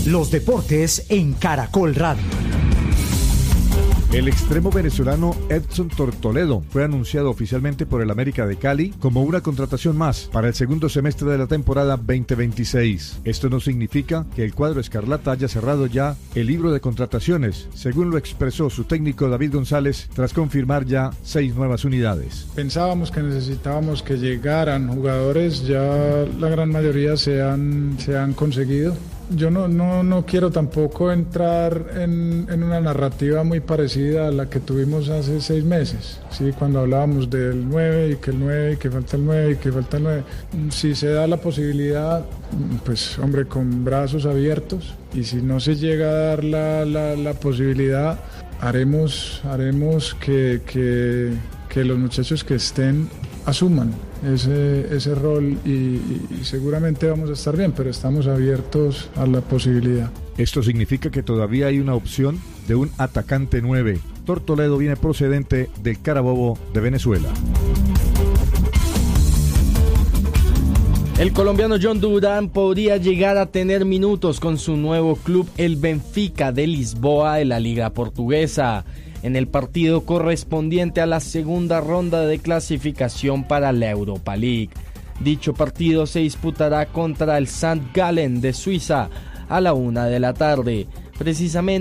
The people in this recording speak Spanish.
Los deportes en Caracol Radio. El extremo venezolano Edson Tortoledo fue anunciado oficialmente por el América de Cali como una contratación más para el segundo semestre de la temporada 2026. Esto no significa que el cuadro escarlata haya cerrado ya el libro de contrataciones, según lo expresó su técnico David González tras confirmar ya 6 nuevas unidades. Pensábamos que necesitábamos que llegaran jugadores, ya la gran mayoría se han conseguido. Yo no quiero tampoco entrar en una narrativa muy parecida a la que tuvimos hace 6 meses, ¿sí? Cuando hablábamos del 9 y que el 9 y que falta el 9 y que falta el 9. Si se da la posibilidad, pues hombre, con brazos abiertos, y si no se llega a dar la posibilidad, haremos que los muchachos que estén asuman ese rol y seguramente vamos a estar bien, pero estamos abiertos a la posibilidad. Esto significa que todavía hay una opción de un atacante 9. Tortoledo viene procedente del Carabobo de Venezuela. El colombiano John Durán podría llegar a tener minutos con su nuevo club, el Benfica de Lisboa, de la Liga Portuguesa, en el partido correspondiente a la segunda ronda de clasificación para la Europa League. Dicho partido se disputará contra el St. Gallen de Suiza a la 1 de la tarde. Precisamente